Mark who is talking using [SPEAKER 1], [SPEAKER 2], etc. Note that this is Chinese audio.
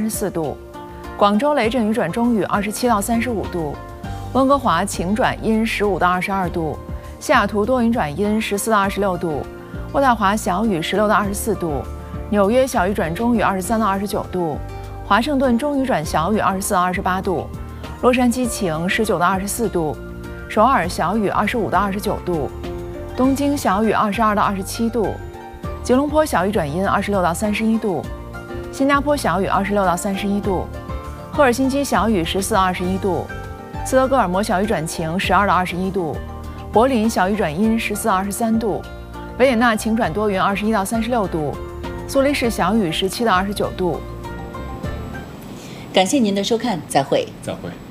[SPEAKER 1] 34度；广州雷阵雨转中雨27到35度；温哥华晴转阴15到22度；西雅图多云转阴14到26度；渥太华小雨16到24度；纽约小雨转中雨23到29度；华盛顿中雨转小雨24到28度；洛杉矶晴19到24度；首尔小雨25到29度；东京小雨22到27度；吉隆坡小雨转阴26到31度；新加坡小雨26到31度；赫尔辛基小雨14到21度；斯德哥尔摩小雨转晴12到21度；柏林小雨转阴14到23度；维也纳晴转多云21到36度；苏黎世小雨17到29度。
[SPEAKER 2] 感谢您的收看，再会。
[SPEAKER 3] 再会。